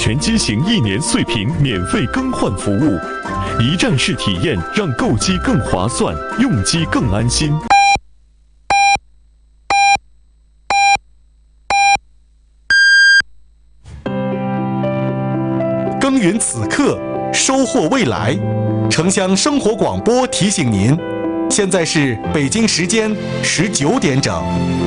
全机型1年碎屏免费更换服务，一站式体验让购机更划算，用机更安心。 耕耘此刻，收获未来。城乡生活广播提醒您，现在是北京时间19点整。